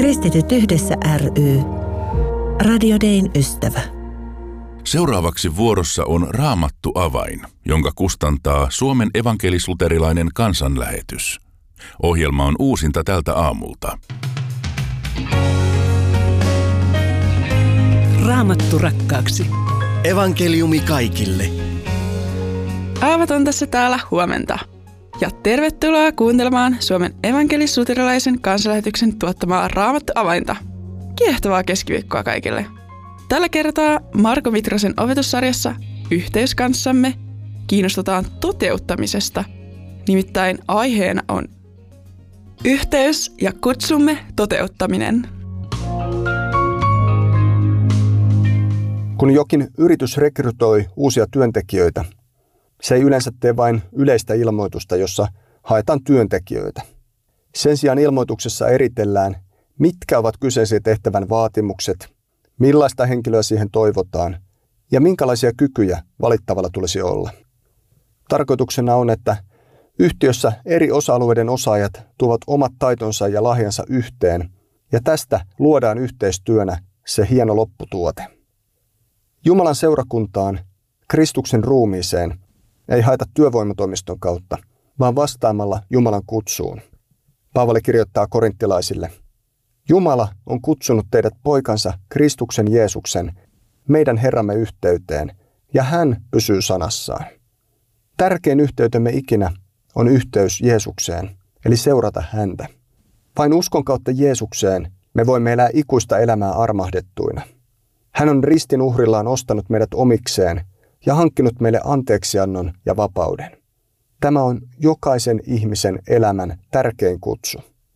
Kristityt yhdessä ry. Radio Dayn ystävä. Seuraavaksi vuorossa on Raamattu avain, jonka kustantaa Suomen evankelis-luterilainen kansanlähetys. Ohjelma on uusinta tältä aamulta. Raamattu rakkaaksi. Evankeliumi kaikille. Aavaton tässä täällä, huomenta. Ja tervetuloa kuuntelemaan Suomen evankelis-luterilaisen kansanlähetyksen tuottamaa Raamattu avainta. Kiehtovaa keskiviikkoa kaikille. Tällä kertaa Marko Mitrasen opetussarjassa Yhteys kanssamme kiinnostutaan toteuttamisesta. Nimittäin aiheena on yhteys ja kutsumme toteuttaminen. Kun jokin yritys rekrytoi uusia työntekijöitä, se ei yleensä tee vain yleistä ilmoitusta, jossa haetaan työntekijöitä. Sen sijaan ilmoituksessa eritellään, mitkä ovat kyseisen tehtävän vaatimukset, millaista henkilöä siihen toivotaan ja minkälaisia kykyjä valittavalla tulisi olla. Tarkoituksena on, että yhtiössä eri osa-alueiden osaajat tuovat omat taitonsa ja lahjansa yhteen ja tästä luodaan yhteistyönä se hieno lopputuote. Jumalan seurakuntaan, Kristuksen ruumiiseen, ei haeta työvoimatoimiston kautta, vaan vastaamalla Jumalan kutsuun. Paavali kirjoittaa korinttilaisille: Jumala on kutsunut teidät poikansa Kristuksen Jeesuksen, meidän Herramme yhteyteen, ja hän pysyy sanassaan. Tärkein yhteytemme ikinä on yhteys Jeesukseen, eli seurata häntä. Vain uskon kautta Jeesukseen me voimme elää ikuista elämää armahdettuina. Hän on ristin uhrillaan ostanut meidät omikseen ja hankkinut meille anteeksiannon ja vapauden. Tämä on jokaisen ihmisen elämän tärkein kutsu.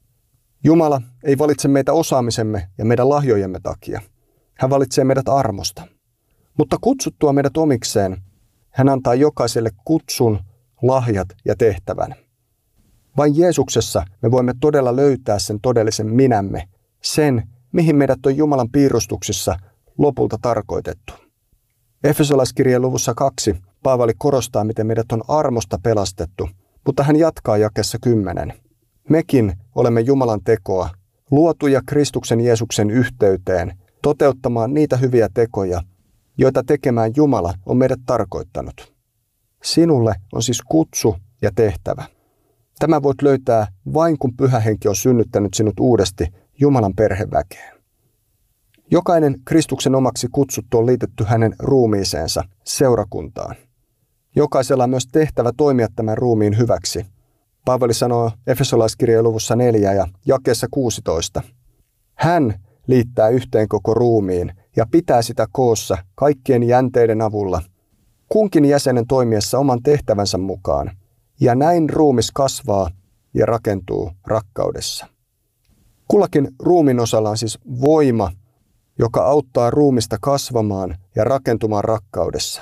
Jumala ei valitse meitä osaamisemme ja meidän lahjojemme takia. Hän valitsee meidät armosta. Mutta kutsuttua meidät omikseen, hän antaa jokaiselle kutsun, lahjat ja tehtävän. Vain Jeesuksessa me voimme todella löytää sen todellisen minämme, sen, mihin meidät on Jumalan piirustuksissa lopulta tarkoitettu. Efesolaiskirjeen luvussa 2 Paavali korostaa, miten meidät on armosta pelastettu, mutta hän jatkaa jakeessa 10. Mekin olemme Jumalan tekoa, luotuja Kristuksen Jeesuksen yhteyteen, toteuttamaan niitä hyviä tekoja, joita tekemään Jumala on meidät tarkoittanut. Sinulle on siis kutsu ja tehtävä. Tämä voit löytää vain kun Pyhä Henki on synnyttänyt sinut uudesti Jumalan perheväkeen. Jokainen Kristuksen omaksi kutsuttu on liitetty hänen ruumiiseensa, seurakuntaan. Jokaisella on myös tehtävä toimia tämän ruumiin hyväksi. Paavali sanoo Efesolaiskirjeen luvussa 4 ja jakeessa 16. Hän liittää yhteen koko ruumiin ja pitää sitä koossa kaikkien jänteiden avulla, kunkin jäsenen toimiessa oman tehtävänsä mukaan, ja näin ruumis kasvaa ja rakentuu rakkaudessa. Kullakin ruumiin osalla on siis voima, joka auttaa ruumista kasvamaan ja rakentumaan rakkaudessa.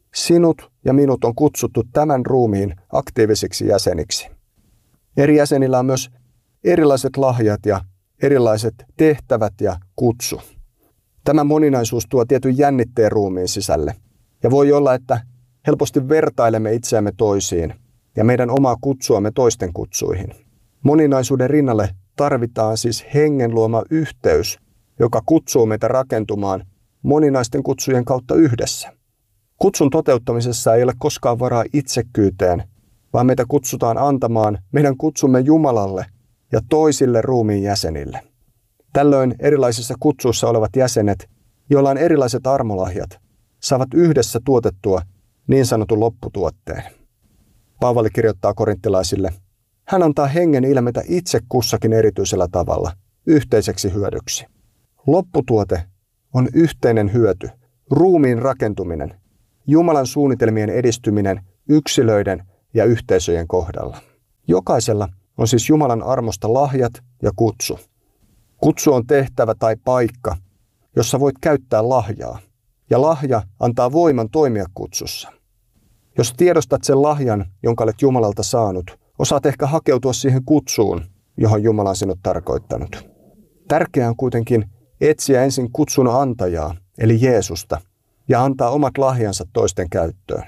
Sinut ja minut on kutsuttu tämän ruumiin aktiivisiksi jäseniksi. Eri jäsenillä on myös erilaiset lahjat ja erilaiset tehtävät ja kutsu. Tämä moninaisuus tuo tietyn jännitteen ruumiin sisälle. Ja voi olla, että helposti vertailemme itseämme toisiin ja meidän omaa kutsuamme toisten kutsuihin. Moninaisuuden rinnalle tarvitaan siis hengen luoma yhteys, joka kutsuu meitä rakentumaan moninaisten kutsujen kautta yhdessä. Kutsun toteuttamisessa ei ole koskaan varaa itsekkyyteen, vaan meitä kutsutaan antamaan meidän kutsumme Jumalalle ja toisille ruumiin jäsenille. Tällöin erilaisissa kutsuissa olevat jäsenet, joilla on erilaiset armolahjat, saavat yhdessä tuotettua niin sanotun lopputuotteen. Paavali kirjoittaa korinttilaisille: hän antaa hengen ilmetä itse kussakin erityisellä tavalla, yhteiseksi hyödyksi. Lopputuote on yhteinen hyöty, ruumiin rakentuminen, Jumalan suunnitelmien edistyminen yksilöiden ja yhteisöjen kohdalla. Jokaisella on siis Jumalan armosta lahjat ja kutsu. Kutsu on tehtävä tai paikka, jossa voit käyttää lahjaa, ja lahja antaa voiman toimia kutsussa. Jos tiedostat sen lahjan, jonka olet Jumalalta saanut, osaat ehkä hakeutua siihen kutsuun, johon Jumala on sinut tarkoittanut. Tärkeää on kuitenkin etsiä ensin kutsun antajaa, eli Jeesusta, ja antaa omat lahjansa toisten käyttöön.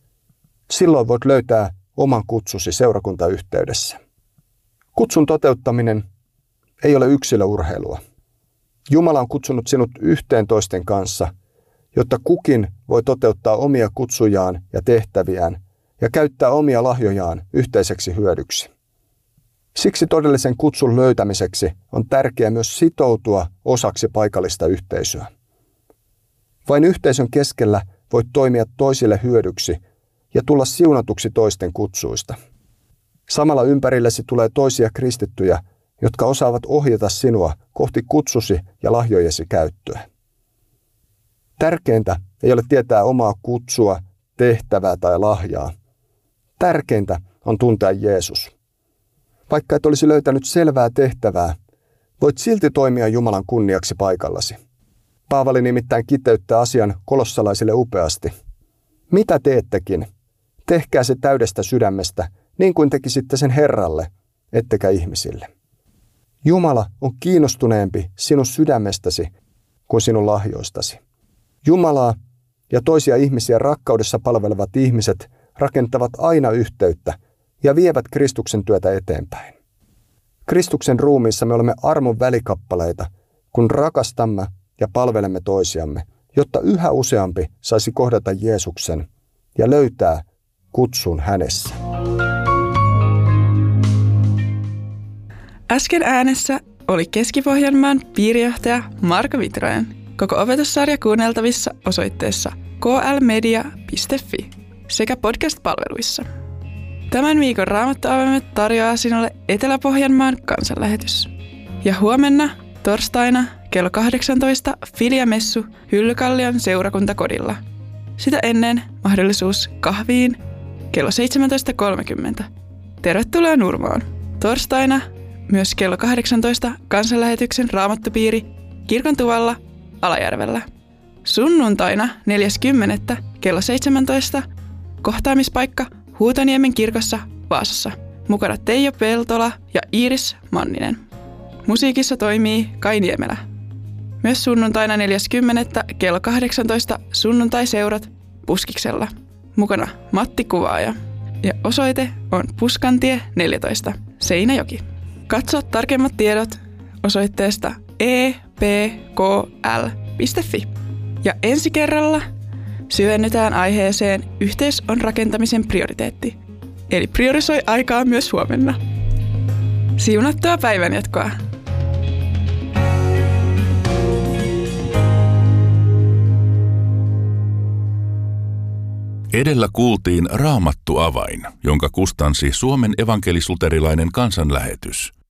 Silloin voit löytää oman kutsusi seurakuntayhteydessä. Kutsun toteuttaminen ei ole yksilöurheilua. Jumala on kutsunut sinut yhteen toisten kanssa, jotta kukin voi toteuttaa omia kutsujaan ja tehtäviään ja käyttää omia lahjojaan yhteiseksi hyödyksi. Siksi todellisen kutsun löytämiseksi on tärkeää myös sitoutua osaksi paikallista yhteisöä. Vain yhteisön keskellä voit toimia toisille hyödyksi ja tulla siunatuksi toisten kutsuista. Samalla ympärillesi tulee toisia kristittyjä, jotka osaavat ohjata sinua kohti kutsusi ja lahjojesi käyttöä. Tärkeintä ei ole tietää omaa kutsua, tehtävää tai lahjaa. Tärkeintä on tuntea Jeesus. Vaikka et olisi löytänyt selvää tehtävää, voit silti toimia Jumalan kunniaksi paikallasi. Paavali nimittäin kiteyttää asian kolossalaisille upeasti. Mitä teettekin, tehkää se täydestä sydämestä, niin kuin tekisitte sen Herralle, ettekä ihmisille. Jumala on kiinnostuneempi sinun sydämestäsi kuin sinun lahjoistasi. Jumalaa ja toisia ihmisiä rakkaudessa palvelevat ihmiset rakentavat aina yhteyttä ja vievät Kristuksen työtä eteenpäin. Kristuksen ruumiissa me olemme armon välikappaleita, kun rakastamme ja palvelemme toisiamme, jotta yhä useampi saisi kohdata Jeesuksen ja löytää kutsun hänessä. Äsken äänessä oli Keski-Pohjanmaan piirijohtaja Marko Vitraen. Koko opetussarja kuunneltavissa osoitteessa klmedia.fi sekä podcast-palveluissa. Tämän viikon Raamattuavaimet tarjoaa sinulle Etelä-Pohjanmaan kansanlähetys. Ja huomenna, torstaina, kello 18 Filia-messu Hyllykallion seurakuntakodilla. Sitä ennen mahdollisuus kahviin kello 17.30. Tervetuloa Nurmoon. Torstaina myös kello 18 kansanlähetyksen raamattupiiri Kirkon tuvalla Alajärvellä. Sunnuntaina 4.10. kello 17 kohtaamispaikka Huutoniemen kirkossa Vaasassa. Mukana Teijo Peltola ja Iiris Manninen. Musiikissa toimii Kai Niemelä. Myös sunnuntaina 4.10. kello 18 sunnuntaiseurat Puskiksella. Mukana Matti Kuvaaja. Ja osoite on Puskantie 14, Seinäjoki. Katso tarkemmat tiedot osoitteesta epkl.fi. Ja ensi kerralla syvennytään aiheeseen Yhteys on rakentamisen prioriteetti. Eli priorisoi aikaa myös huomenna. Siunattua päivänjatkoa! Edellä kuultiin Raamattu-avain, jonka kustansi Suomen evankelis-luterilainen kansanlähetys.